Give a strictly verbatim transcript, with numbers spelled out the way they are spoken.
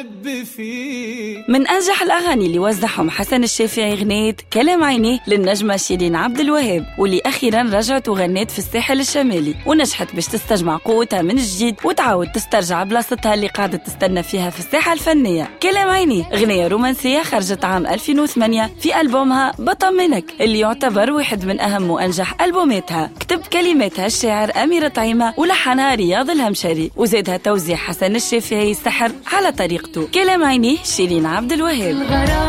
من أنجح الأغاني اللي وزعهم حسن الشافعي غنية كلام عينيه للنجمة شيرين عبد الوهاب، واللي أخيرا رجعت وغنيت في الساحل الشمالي ونجحت باش تستجمع قوتها من جديد وتعاود تسترجع بلاصتها اللي قاعدة تستنى فيها في الساحة الفنية. كلام عينيه غنية رومانسية خرجت عام ألفين وثمانية في ألبومها بطمنك اللي يعتبر واحد من أهم وأنجح ألبوماتها. كتب كلماتها الشاعر أمير طعيمة ولحنها رياض الهمشري وزادها توزيع حسن الشافعي سحر على طريقته. كلام عينيه شيرين عبد الوهاب.